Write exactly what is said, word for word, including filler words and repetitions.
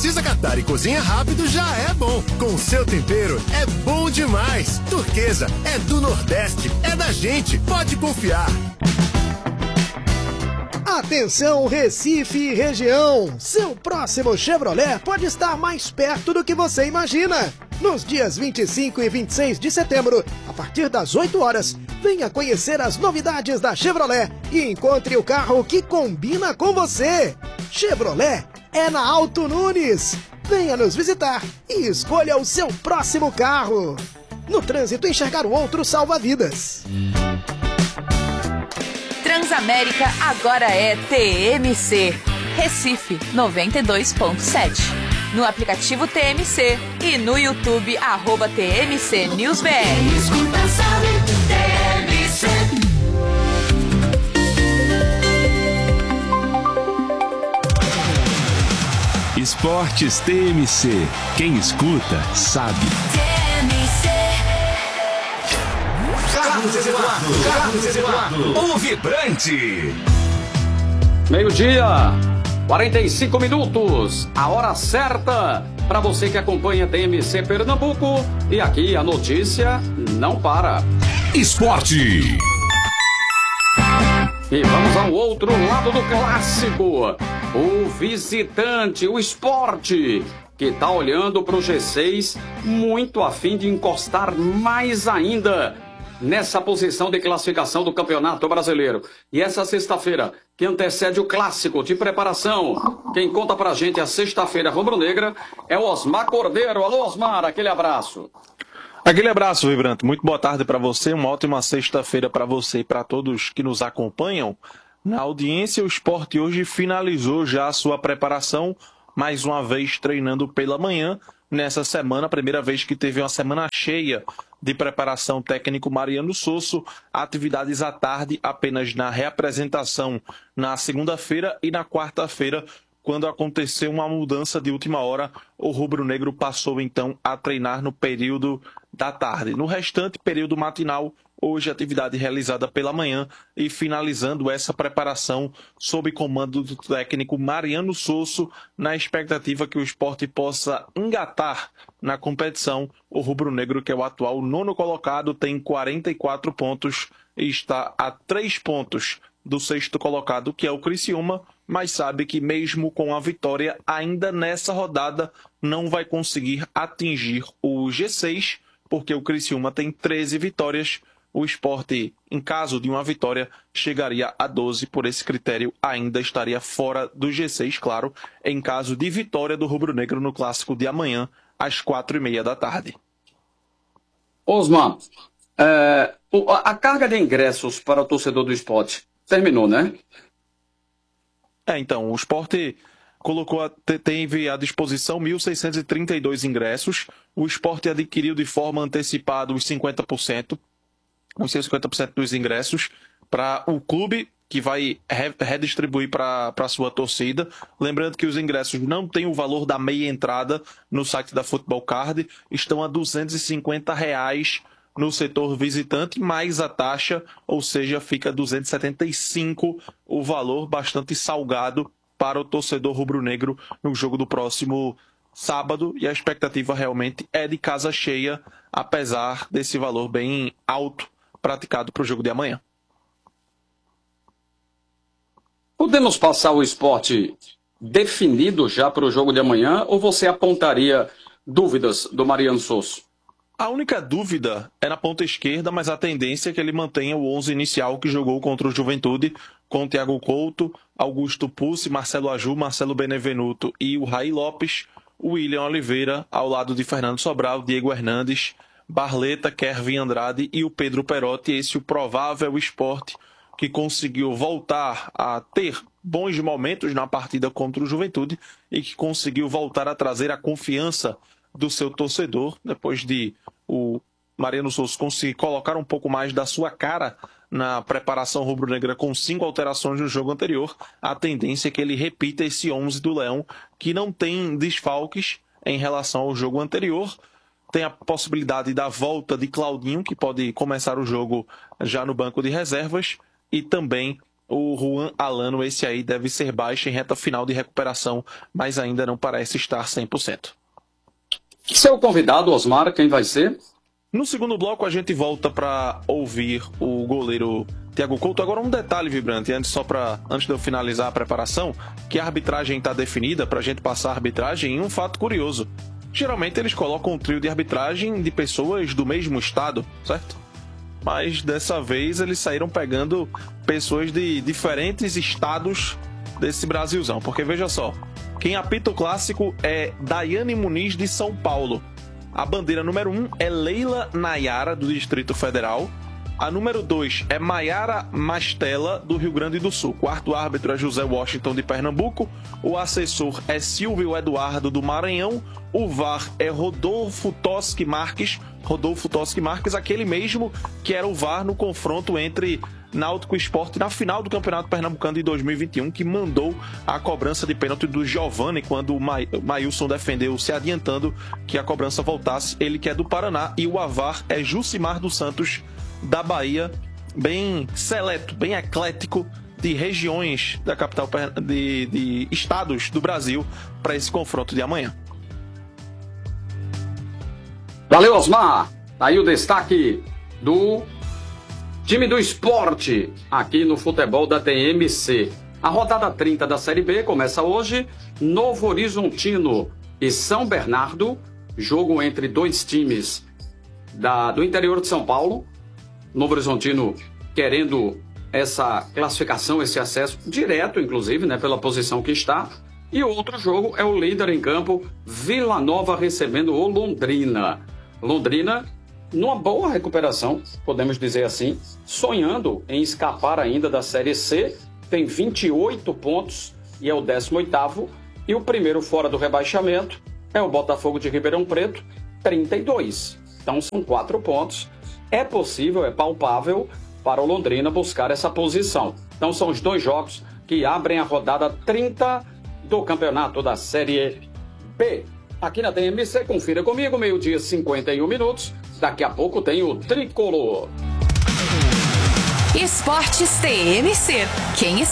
precisa catar e cozinha rápido, já é bom. Com seu tempero, é bom demais. Turquesa é do Nordeste, é da gente, pode confiar. Atenção, Recife e região! Seu próximo Chevrolet pode estar mais perto do que você imagina. Nos dias vinte e cinco e vinte e seis de setembro, a partir das oito horas, venha conhecer as novidades da Chevrolet e encontre o carro que combina com você. Chevrolet é na Alto Nunes. Venha nos visitar e escolha o seu próximo carro. No trânsito, enxergar o outro salva vidas. Transamérica agora é T M C. Recife noventa e dois ponto sete. No aplicativo T M C e no YouTube, arroba T M C News B R. T M C. Esportes T M C. Quem escuta, sabe. T M C. Carlos Eduardo. Carlos Eduardo. O Vibrante. Meio-dia, quarenta e cinco minutos. A hora certa para você que acompanha T M C Pernambuco. E aqui a notícia não para. Esporte. E vamos ao outro lado do clássico. O visitante, o Sport, que está olhando para o G seis muito a fim de encostar mais ainda nessa posição de classificação do Campeonato Brasileiro. E essa sexta-feira, que antecede o clássico de preparação, quem conta pra gente a sexta-feira rubro-negra é o Osmar Cordeiro. Alô, Osmar, aquele abraço. Aquele abraço, Vibrante. Muito boa tarde para você, uma ótima sexta-feira para você e para todos que nos acompanham. Na audiência, o Sport hoje finalizou já a sua preparação, mais uma vez treinando pela manhã. Nessa semana, a primeira vez que teve uma semana cheia de preparação técnico Mariano Sosso, atividades à tarde apenas na reapresentação na segunda-feira e na quarta-feira, quando aconteceu uma mudança de última hora, o rubro-negro passou então a treinar no período da tarde. No restante período matinal, hoje atividade realizada pela manhã e finalizando essa preparação sob comando do técnico Mariano Sosso, na expectativa que o Sport possa engatar na competição. O rubro-negro, que é o atual nono colocado, tem quarenta e quatro pontos e está a três pontos do sexto colocado, que é o Criciúma, mas sabe que mesmo com a vitória, ainda nessa rodada, não vai conseguir atingir o G seis, porque o Criciúma tem treze vitórias. O Sport, em caso de uma vitória, chegaria a doze. Por esse critério, ainda estaria fora do G seis, claro, em caso de vitória do rubro-negro no clássico de amanhã, às quatro e meia da tarde. Osmar, é, a carga de ingressos para o torcedor do Sport terminou, né? É, então, o Sport colocou a, teve à disposição mil seiscentos e trinta e dois ingressos. O Sport adquiriu de forma antecipada os cinquenta por cento, os cinquenta por cento dos ingressos para o clube, que vai redistribuir para a sua torcida. Lembrando que os ingressos não têm o valor da meia entrada no site da Futebol Card, estão a duzentos e cinquenta reais no setor visitante, mais a taxa, ou seja, fica duzentos e setenta e cinco, o valor bastante salgado para o torcedor rubro-negro no jogo do próximo sábado, e a expectativa realmente é de casa cheia, apesar desse valor bem alto praticado para o jogo de amanhã. Podemos passar o Sport definido já para o jogo de amanhã, ou você apontaria dúvidas do Mariano Sosso? A única dúvida é na ponta esquerda, mas a tendência é que ele mantenha o onze inicial que jogou contra o Juventude, com Thiago Couto, Augusto Pucci, Marcelo Aju, Marcelo Benevenuto e o Raí Lopes, o William Oliveira, ao lado de Fernando Sobral, Diego Hernandes, Barleta, Kervin Andrade e o Pedro Perotti. Esse é o provável Sport que conseguiu voltar a ter bons momentos na partida contra o Juventude e que conseguiu voltar a trazer a confiança do seu torcedor, depois de o Mariano Sosso conseguir colocar um pouco mais da sua cara na preparação rubro-negra com cinco alterações no jogo anterior. A tendência é que ele repita esse onze do Leão, que não tem desfalques em relação ao jogo anterior. Tem a possibilidade da volta de Claudinho, que pode começar o jogo já no banco de reservas, e também o Juan Alano, esse aí deve ser baixo em reta final de recuperação, mas ainda não parece estar cem por cento. Seu convidado, Osmar, quem vai ser? No segundo bloco a gente volta para ouvir o goleiro Thiago Couto. Agora um detalhe, Vibrante, antes, só pra, antes de eu finalizar a preparação, que a arbitragem está definida para a gente passar a arbitragem, e um fato curioso. Geralmente eles colocam um trio de arbitragem de pessoas do mesmo estado, certo? Mas dessa vez eles saíram pegando pessoas de diferentes estados desse Brasilzão. Porque veja só, quem apita o clássico é Daiane Muniz de São Paulo. A bandeira número um é Leila Nayara, do Distrito Federal. A número dois é Maiara Mastella, do Rio Grande do Sul. Quarto árbitro é José Washington, de Pernambuco. O assessor é Silvio Eduardo, do Maranhão. O V A R é Rodolfo Toschi Marques. Rodolfo Toschi Marques, aquele mesmo que era o V A R no confronto entre Náutico e Sport na final do Campeonato Pernambucano de dois mil e vinte e um, que mandou a cobrança de pênalti do Giovani quando o Maílson defendeu, se adiantando que a cobrança voltasse. Ele que é do Paraná. E o A V A R é Jucimar dos Santos, da Bahia, bem seleto, bem eclético de regiões da capital, de, de estados do Brasil para esse confronto de amanhã. Valeu, Osmar! Aí o destaque do time do esporte aqui no futebol da T M C. A rodada trinta da Série B começa hoje. Novo Horizontino e São Bernardo, jogo entre dois times da, do interior de São Paulo. Novo Horizontino querendo essa classificação, esse acesso direto, inclusive, né, pela posição que está. E o outro jogo é o líder em campo, Vila Nova recebendo o Londrina. Londrina, numa boa recuperação, podemos dizer assim, sonhando em escapar ainda da Série C, tem vinte e oito pontos e é o décimo oitavo. E o primeiro fora do rebaixamento é o Botafogo de Ribeirão Preto, trinta e dois. Então são quatro pontos. É possível, é palpável para o Londrina buscar essa posição. Então são os dois jogos que abrem a rodada trinta do campeonato da Série B. Aqui na T M C, confira comigo, meio-dia, cinquenta e um minutos. Daqui a pouco tem o Tricolor. Esportes T M C. Quem